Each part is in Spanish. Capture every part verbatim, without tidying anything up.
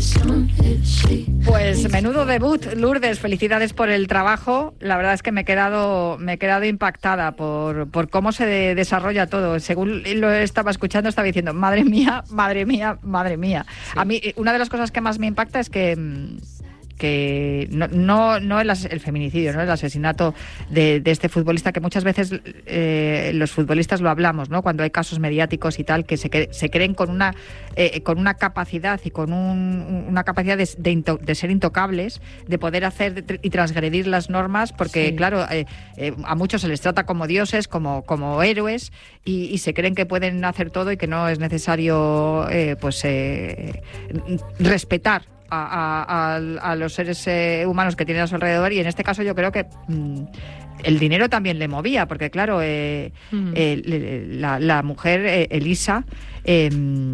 Pues menudo debut, Lourdes, felicidades por el trabajo. La verdad es que me he quedado, me he quedado impactada por, por cómo se de, desarrolla todo. Según lo estaba escuchando, estaba diciendo, madre mía, madre mía, madre mía. Sí. A mí, una de las cosas que más me impacta es que... que no, no, no el, el feminicidio, no el asesinato de, de este futbolista, que muchas veces eh, los futbolistas lo hablamos, ¿no? Cuando hay casos mediáticos y tal, que se, se creen con una eh, con una capacidad y con un, una capacidad de, de, into, de ser intocables, de poder hacer y transgredir las normas, porque sí. claro, eh, eh, a muchos se les trata como dioses, como, como héroes, y, y se creen que pueden hacer todo y que no es necesario eh, pues eh, respetar A, a, a los seres eh, humanos que tienen a su alrededor, y en este caso yo creo que mmm, el dinero también le movía, porque claro, eh, mm. eh, la, la mujer, eh, Elisa, eh,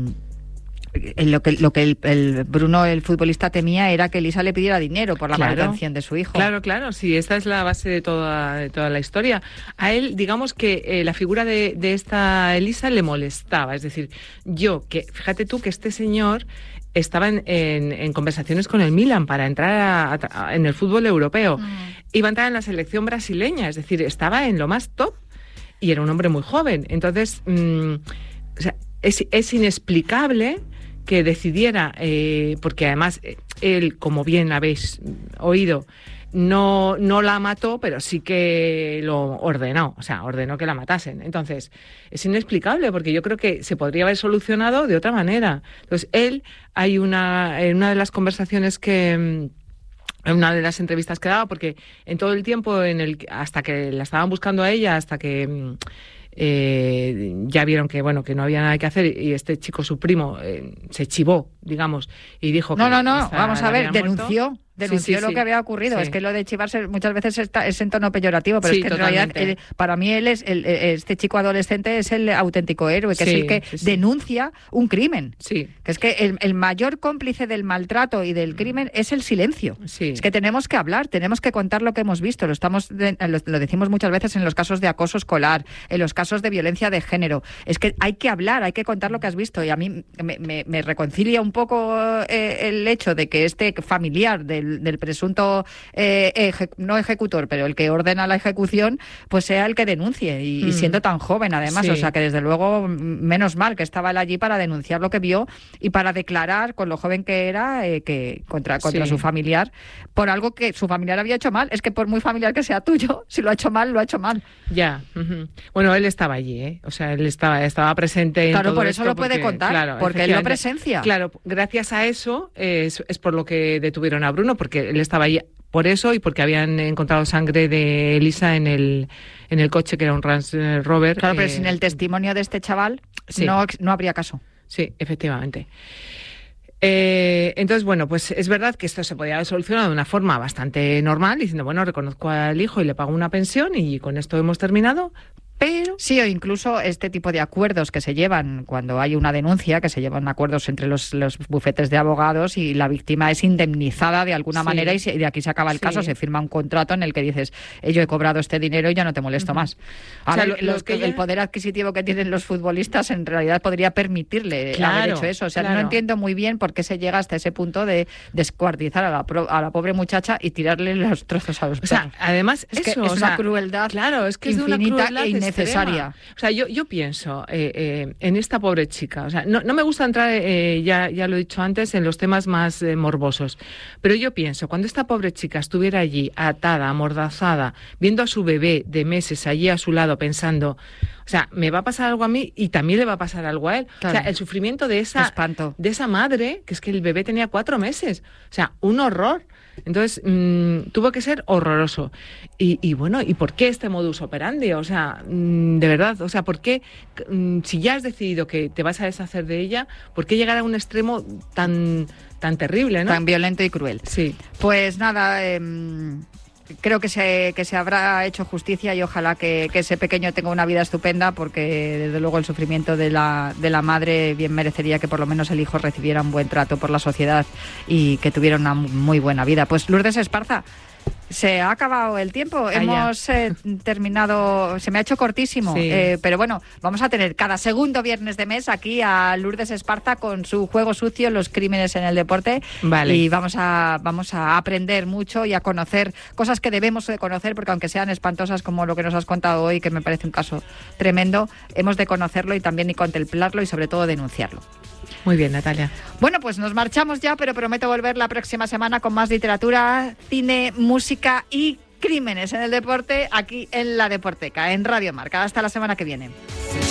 lo que, lo que el, el Bruno, el futbolista, temía era que Elisa le pidiera dinero por la claro. manutención de su hijo. Claro, claro, sí, esta es la base de toda, de toda la historia. A él, digamos que eh, la figura de, de esta Elisa le molestaba, es decir, yo, que fíjate tú que este señor estaba en, en, en conversaciones con el Milan para entrar a, a, en el fútbol europeo. Mm. Iba a entrar en la selección brasileña, es decir, estaba en lo más top y era un hombre muy joven. Entonces, mmm, o sea, es, es inexplicable que decidiera, eh, porque además él, como bien habéis oído, no, no la mató, pero sí que lo ordenó, o sea, ordenó que la matasen. Entonces, es inexplicable, porque yo creo que se podría haber solucionado de otra manera. Entonces, él, hay una, en una de las conversaciones que... en una de las entrevistas que daba, porque en todo el tiempo, en el hasta que la estaban buscando a ella, hasta que... Eh, ya vieron que bueno que no había nada que hacer, y este chico, su primo, eh, se chivó, digamos, y dijo no, que no, no, vamos a ver, denunció muerto. denunció sí, sí, lo sí. que había ocurrido. Sí. Es que lo de chivarse muchas veces está, es en tono peyorativo, pero sí, es que totalmente. En realidad, él, para mí, él es el, este chico adolescente es el auténtico héroe, que sí, es el que sí, sí. denuncia un crimen. Sí. Que es que el, el mayor cómplice del maltrato y del crimen es el silencio. Sí. Es que tenemos que hablar, tenemos que contar lo que hemos visto. Lo estamos de, lo, lo decimos muchas veces en los casos de acoso escolar, en los casos de violencia de género. Es que hay que hablar, hay que contar lo que has visto, y a mí me, me, me reconcilia un poco eh, el hecho de que este familiar del, del presunto eh, eje, no ejecutor, pero el que ordena la ejecución, pues sea el que denuncie, y, mm. y siendo tan joven además, sí. o sea que desde luego menos mal que estaba él allí para denunciar lo que vio y para declarar, con lo joven que era, eh, que contra, contra sí. su familiar, por algo que su familiar había hecho mal. Es que por muy familiar que sea tuyo, si lo ha hecho mal, lo ha hecho mal. Ya, uh-huh. Bueno, él estaba allí, ¿eh? O sea, él estaba, estaba presente en claro, todo por eso esto lo puede porque, contar, claro, porque él lo presencia. Claro, gracias a eso eh, es, es por lo que detuvieron a Bruno, porque él estaba allí por eso y porque habían encontrado sangre de Elisa en el en el coche, que era un Range Rover. Claro, pero eh, sin el testimonio de este chaval sí. no, no habría caso. Sí, efectivamente. Eh, entonces, bueno, pues es verdad que esto se podía haber solucionado de una forma bastante normal, diciendo, bueno, reconozco al hijo y le pago una pensión y con esto hemos terminado. Pero sí, o incluso este tipo de acuerdos que se llevan cuando hay una denuncia, que se llevan acuerdos entre los, los bufetes de abogados y la víctima es indemnizada de alguna sí. manera, y, se, y de aquí se acaba el sí. caso, se firma un contrato en el que dices, eh, yo he cobrado este dinero y ya no te molesto uh-huh. más. Ahora, o sea, lo, los, que el ya... poder adquisitivo que tienen los futbolistas en realidad podría permitirle claro, haber hecho eso. O sea, claro. no entiendo muy bien por qué se llega hasta ese punto de descuartizar a la, pro, a la pobre muchacha y tirarle los trozos a los perros. O sea, además, es eso, que es o una sea, crueldad claro, es que infinita es de una crueldad e innecesaria. Extrema. O sea, yo, yo pienso eh, eh, en esta pobre chica. O sea, no, no me gusta entrar, eh, ya, ya lo he dicho antes, en los temas más eh, morbosos. Pero yo pienso, cuando esta pobre chica estuviera allí, atada, amordazada, viendo a su bebé de meses allí a su lado, pensando, o sea, me va a pasar algo a mí y también le va a pasar algo a él. Claro. O sea, el sufrimiento de esa, Espanto. de esa madre, que es que el bebé tenía cuatro meses. O sea, un horror. Entonces, mmm, tuvo que ser horroroso. Y, y bueno, ¿y por qué este modus operandi? O sea, mmm, de verdad, o sea, ¿por qué, mmm, si ya has decidido que te vas a deshacer de ella, por qué llegar a un extremo tan, tan terrible, ¿no? Tan violento y cruel. Sí. Pues nada, eh, creo que se, que se habrá hecho justicia y ojalá que, que ese pequeño tenga una vida estupenda, porque desde luego el sufrimiento de la, de la madre bien merecería que por lo menos el hijo recibiera un buen trato por la sociedad y que tuviera una muy buena vida. Pues Lourdes Esparza, Se ha acabado el tiempo, Ah, hemos eh, terminado, se me ha hecho cortísimo, Sí. eh, pero bueno, vamos a tener cada segundo viernes de mes aquí a Lourdes Esparza con su juego sucio, los crímenes en el deporte, Vale. y vamos a, vamos a aprender mucho y a conocer cosas que debemos de conocer, porque aunque sean espantosas como lo que nos has contado hoy, que me parece un caso tremendo, hemos de conocerlo y también y contemplarlo y sobre todo denunciarlo. Muy bien, Natalia. Bueno, pues nos marchamos ya, pero prometo volver la próxima semana con más literatura, cine, música y crímenes en el deporte aquí en La Deporteca, en Radio Marca. Hasta la semana que viene.